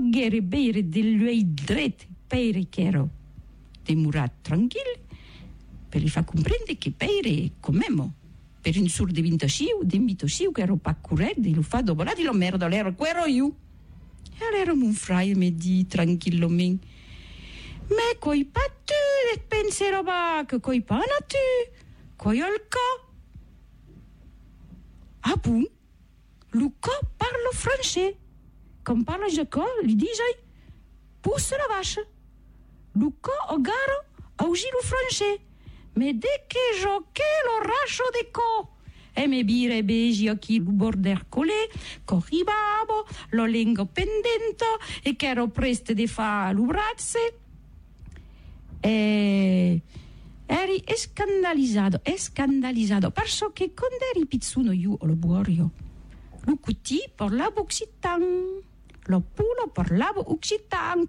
giocare bere delle drette per chiaro demurat tranquillo per gli far comprendere che pere com'emo per un sur di vintasciu che ero pa currente lo fa dopo la di lo merda l'ero quero io e allora mon frère mi di tranquillamente ma coi pattu e penserò va che coi panatu coi alca ah bon Luca parle français comme parle Jacob lui dit pousse la vache Luca au garo au giro français mais dès que gioche lo rascio de co e me bire begi occhi lu border colé corribabo lo lengo pendento e che ero preste di fa lu brazze e eri scandalizzato perché quando eri pizzuno io o lo buorio lo cuti parlavo occitan lo pulo parlavo occitan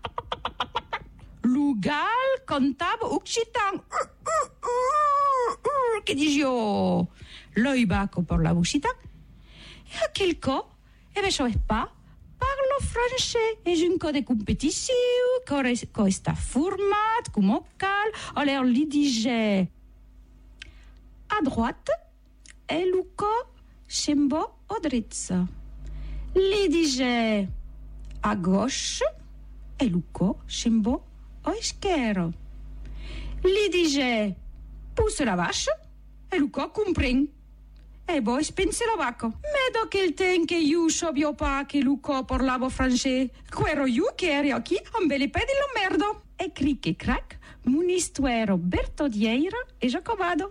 lo gal contavo occitan che dicevo lo ibaco parlavo occitan e a quel co e me so pas parlo français et j'ai une code de compétition quand sta format comme cal alors lui disait à droite et Luca sembo a drezza lui disait à gauche et Luca sembo a esquerra lui disait pousse la vache et Luca comprend e poi spense la vacca. Ma da quel tempo che io sapevo pas che Luca parlava francese, ero io che ero qui, un bel pedi lo merdo. E cric e crac, mon histoire bertodiera e Jacobado.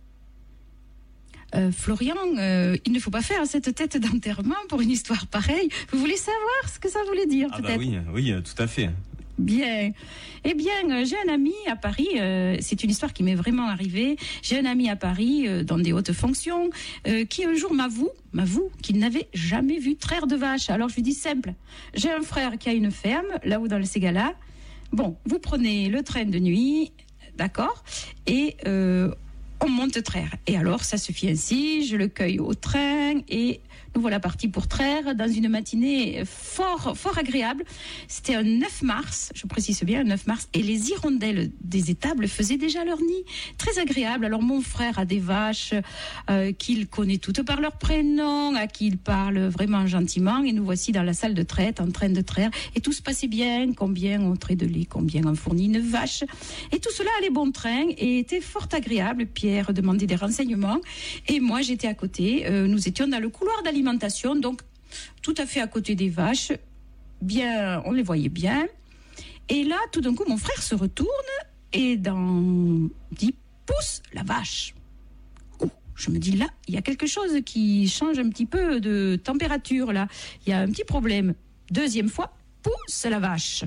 Florian, il ne faut pas faire cette tête d'enterrement pour une histoire pareille. Vous voulez savoir ce que ça voulait dire, peut-être? Oui, tout à fait. Bien. Eh bien, j'ai un ami à Paris, c'est une histoire qui m'est vraiment arrivée. J'ai un ami à Paris, dans des hautes fonctions, qui un jour m'avoue qu'il n'avait jamais vu traire de vache. Alors je lui dis simple, j'ai un frère qui a une ferme, là-haut dans le Ségala. Bon, vous prenez le train de nuit, d'accord, et on monte traire. Et alors, ça se fait ainsi, je le cueille au train et nous voilà partis pour traire dans une matinée fort agréable. C'était un 9 mars, je précise bien, un 9 mars, et les hirondelles des étables faisaient déjà leur nid. Très agréable. Alors, mon frère a des vaches qu'il connaît toutes par leur prénom, à qui il parle vraiment gentiment, et nous voici dans la salle de traite, en train de traire, et tout se passait bien, combien on trait de lait, combien on fournit une vache, et tout cela allait bon train, et était fort agréable. Pierre demandait des renseignements, et moi j'étais à côté, nous étions dans le couloir d'alimentation, donc tout à fait à côté des vaches, bien, on les voyait bien, et là tout d'un coup mon frère se retourne et dit pousse la vache. Je me dis là, il y a quelque chose qui change un petit peu de température là, il y a un petit problème. Deuxième fois, pousse la vache.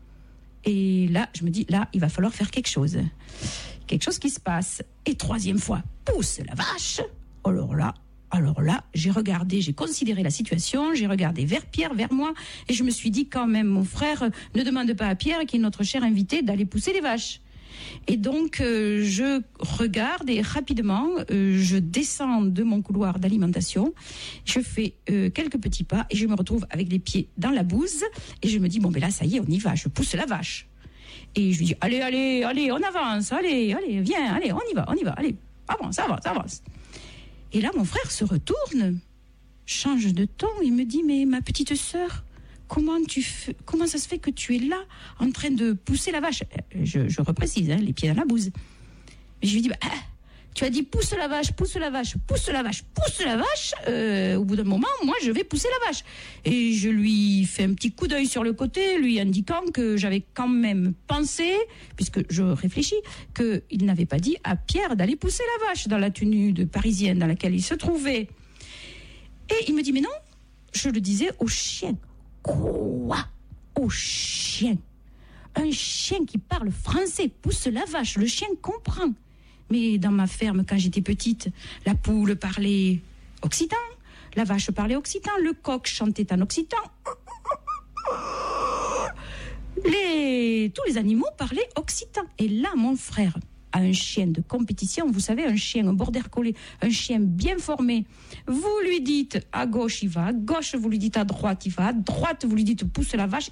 Et là, je me dis là, il va falloir faire quelque chose qui se passe. Et troisième fois, pousse la vache. Alors là, j'ai considéré la situation, j'ai regardé vers Pierre, vers moi, et je me suis dit quand même, mon frère, ne demande pas à Pierre, qui est notre cher invité, d'aller pousser les vaches. Et donc, je regarde et rapidement, je descends de mon couloir d'alimentation, je fais quelques petits pas et je me retrouve avec les pieds dans la bouse et je me dis, bon, ben là, ça y est, on y va, je pousse la vache. Et je lui dis, allez, on avance, allez, viens, allez, on y va, allez, avance. Et là, mon frère se retourne, change de ton et me dit, mais ma petite sœur, comment ça se fait que tu es là, en train de pousser la vache? Je reprécise, hein, les pieds dans la bouse. Et je lui dis, tu as dit pousse la vache. Au bout d'un moment, moi, je vais pousser la vache. Et je lui fais un petit coup d'œil sur le côté, lui indiquant que j'avais quand même pensé, puisque je réfléchis, qu'il n'avait pas dit à Pierre d'aller pousser la vache dans la tenue de parisienne dans laquelle il se trouvait. Et il me dit, mais non, je le disais au chien. Quoi? Au chien? Un chien qui parle français pousse la vache, le chien comprend. Mais dans ma ferme, quand j'étais petite, la poule parlait occitan, la vache parlait occitan, le coq chantait en occitan. Tous les animaux parlaient occitan. Et là, mon frère a un chien de compétition, vous savez, un chien, un border collie, un chien bien formé. Vous lui dites à gauche, il va à gauche, vous lui dites à droite, il va à droite, vous lui dites pousse la vache,